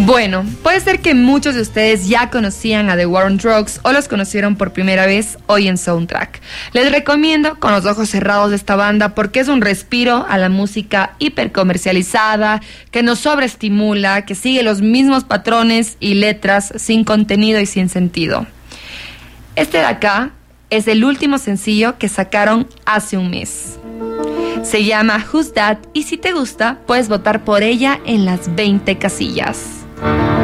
Bueno, puede ser que muchos de ustedes ya conocían a The War on Drugs o los conocieron por primera vez hoy en Soundtrack. Les recomiendo Con los ojos cerrados de esta banda porque es un respiro a la música hipercomercializada, que nos sobreestimula, que sigue los mismos patrones y letras sin contenido y sin sentido. Este de acá es el último sencillo que sacaron hace un mes. Se llama Who's That y si te gusta puedes votar por ella en las 20 casillas.